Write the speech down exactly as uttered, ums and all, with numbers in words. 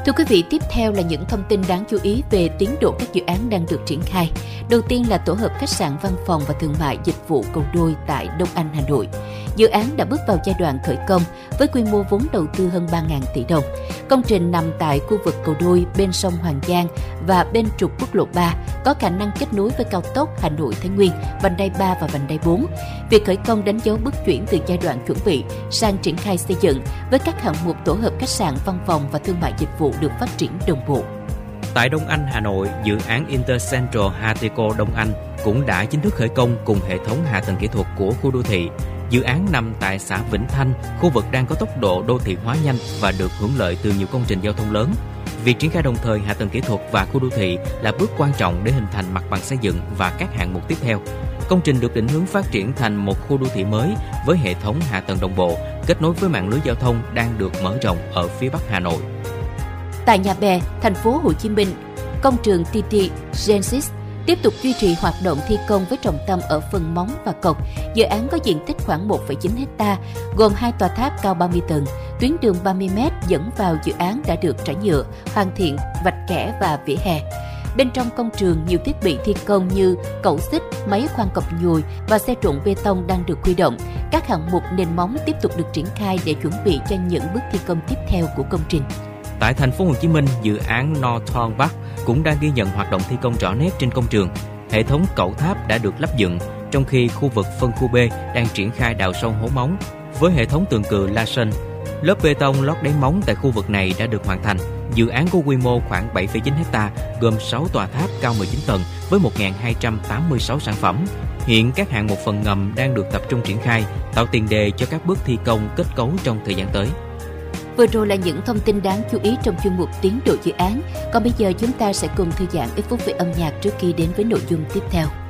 Thưa quý vị, tiếp theo là những thông tin đáng chú ý về tiến độ các dự án đang được triển khai. Đầu tiên là tổ hợp khách sạn, văn phòng và thương mại dịch vụ Cầu Đôi tại Đông Anh, Hà Nội. Dự án đã bước vào giai đoạn khởi công với quy mô vốn đầu tư hơn ba nghìn tỷ đồng. Công trình nằm tại khu vực Cầu Đôi bên sông Hoàng Giang và bên trục quốc lộ ba, có khả năng kết nối với cao tốc Hà Nội - Thái Nguyên, vành đai ba và vành đai bốn. Việc khởi công đánh dấu bước chuyển từ giai đoạn chuẩn bị sang triển khai xây dựng với các hạng mục tổ hợp khách sạn, văn phòng và thương mại dịch vụ được phát triển đồng bộ. Tại Đông Anh, Hà Nội, dự án Intercentral Hateco Đông Anh cũng đã chính thức khởi công cùng hệ thống hạ tầng kỹ thuật của khu đô thị. Dự án nằm tại xã Vĩnh Thanh, khu vực đang có tốc độ đô thị hóa nhanh và được hưởng lợi từ nhiều công trình giao thông lớn. Việc triển khai đồng thời hạ tầng kỹ thuật và khu đô thị là bước quan trọng để hình thành mặt bằng xây dựng và các hạng mục tiếp theo. Công trình được định hướng phát triển thành một khu đô thị mới với hệ thống hạ tầng đồng bộ, kết nối với mạng lưới giao thông đang được mở rộng ở phía Bắc Hà Nội. Tại Nhà Bè, thành phố Hồ Chí Minh, công trường tê tê Genesis tiếp tục duy trì hoạt động thi công với trọng tâm ở phần móng và cọc. Dự án có diện tích khoảng một phẩy chín héc ta, gồm hai tòa tháp cao ba mươi tầng, tuyến đường ba mươi mét dẫn vào dự án đã được trải nhựa, hoàn thiện, vạch kẻ và vỉa hè. Bên trong công trường, nhiều thiết bị thi công như cẩu xích, máy khoan cọc nhồi và xe trộn bê tông đang được huy động. Các hạng mục nền móng tiếp tục được triển khai để chuẩn bị cho những bước thi công tiếp theo của công trình. Tại thành phố Hồ Chí Minh, dự án Northern Park cũng đang ghi nhận hoạt động thi công rõ nét trên công trường. Hệ thống cẩu tháp đã được lắp dựng, trong khi khu vực phân khu B đang triển khai đào sâu hố móng với hệ thống tường cự Larsen. Lớp bê tông lót đáy móng tại khu vực này đã được hoàn thành. Dự án có quy mô khoảng bảy phẩy chín héc ta, gồm sáu tòa tháp cao mười chín tầng với một nghìn hai trăm tám mươi sáu sản phẩm. Hiện các hạng mục phần ngầm đang được tập trung triển khai, tạo tiền đề cho các bước thi công kết cấu trong thời gian tới. Vừa rồi là những thông tin đáng chú ý trong chuyên mục tiến độ dự án. Còn bây giờ chúng ta sẽ cùng thư giãn ít phút về âm nhạc trước khi đến với nội dung tiếp theo.